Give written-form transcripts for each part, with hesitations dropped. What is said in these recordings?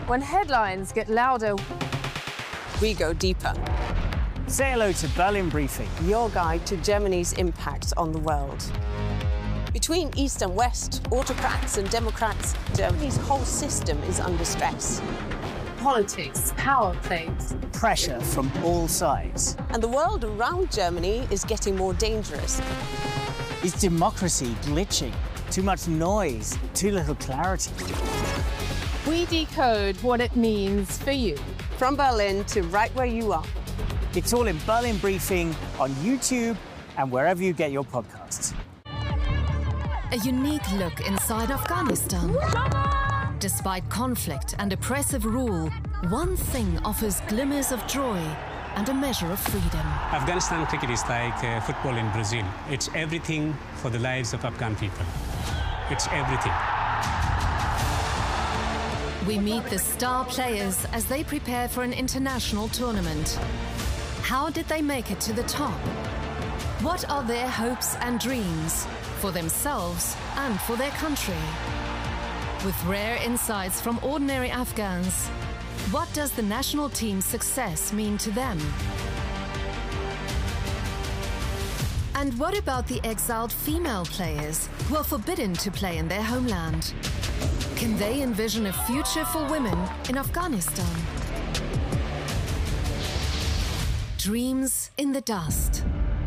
When headlines get louder, we go deeper. Say hello to Berlin Briefing, your guide to Germany's impact on the world. Between East and West, autocrats and democrats, Germany's whole system is under stress. politics, power plays, pressure from all sides. And the world around Germany is getting more dangerous. Is democracy glitching? Too much noise, too little clarity. We decode what it means for you. From Berlin to right where you are. It's all in Berlin Briefing on YouTube and wherever you get your podcasts. A unique look inside Afghanistan. Despite conflict and oppressive rule, one thing offers glimmers of joy and a measure of freedom. Afghanistan cricket is like football in Brazil. It's everything for the lives of Afghan people. It's everything. We meet the star players as they prepare for an international tournament. How did they make it to the top? What are their hopes and dreams for themselves and for their country? With rare insights from ordinary Afghans, what does the national team's success mean to them? And what about the exiled female players who are forbidden to play in their homeland? Can they envision a future for women in Afghanistan? Dreams in the dust.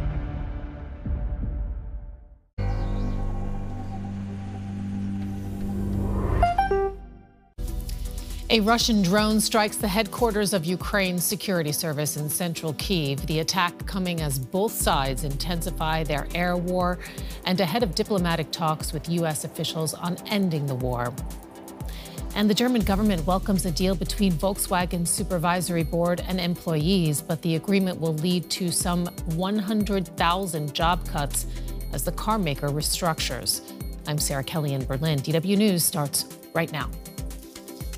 A Russian drone strikes the headquarters of Ukraine's security service in central Kyiv. The attack coming as both sides intensify their air war and ahead of diplomatic talks with U.S. officials on ending the war. And the German government welcomes a deal between Volkswagen's supervisory board and employees, but the agreement will lead to some 100,000 job cuts as the car maker restructures. I'm Sarah Kelly in Berlin. DW News starts right now.